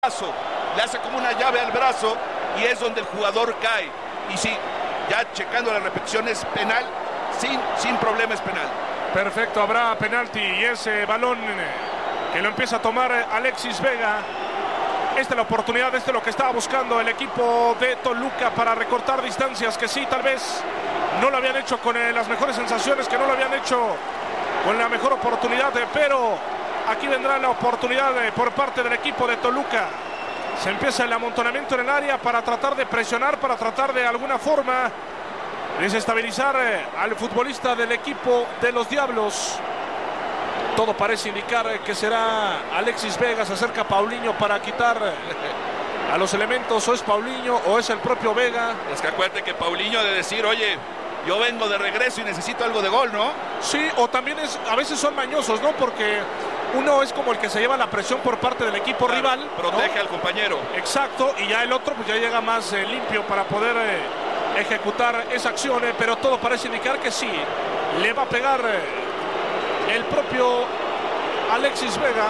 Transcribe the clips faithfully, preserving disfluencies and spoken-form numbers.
brazo, le hace como una llave al brazo y es donde el jugador cae. Y sí, ya checando la repetición es penal, sin, sin problema es penal. Perfecto, habrá penalti y ese balón que lo empieza a tomar Alexis Vega. Esta es la oportunidad, este es lo que estaba buscando el equipo de Toluca para recortar distancias, que sí, tal vez no lo habían hecho con eh, las mejores sensaciones, que no lo habían hecho con la mejor oportunidad, eh, pero aquí vendrá la oportunidad eh, por parte del equipo de Toluca. Se empieza el amontonamiento en el área para tratar de presionar, para tratar de alguna forma desestabilizar eh, al futbolista del equipo de los Diablos. Todo parece indicar eh, que será Alexis Vega. Se acerca Paulinho para quitar eh, a los elementos, o es Paulinho o es el propio Vega. Es que acuérdate que Paulinho ha de decir, oye, yo vengo de regreso y necesito algo de gol, ¿no? Sí, o también es, a veces son mañosos, ¿no? Porque uno es como el que se lleva la presión por parte del equipo claro, rival, protege ¿no? al compañero. Exacto, y ya el otro pues ya llega más eh, limpio para poder eh, ejecutar esa acción, eh, pero todo parece indicar que sí, le va a pegar eh, el propio Alexis Vega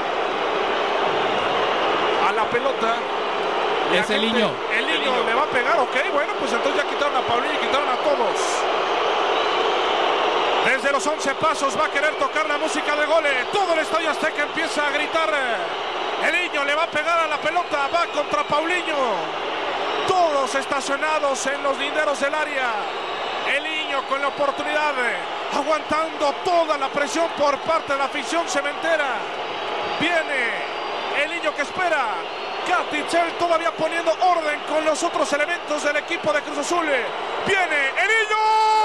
a la pelota. Es el niño. El niño le va a pegar, ok, bueno, pues entonces ya quitaron a Paulinho y quitaron a todos. Desde los once pasos va a querer tocar la música de goles. Todo el Estadio Azteca empieza a gritar. El niño le va a pegar a la pelota, va contra Paulinho. Todos estacionados en los linderos del área. El niño con la oportunidad, aguantando toda la presión por parte de la afición cementera. Viene el niño que espera. Katichel todavía poniendo orden con los otros elementos del equipo de Cruz Azul. Viene el niño.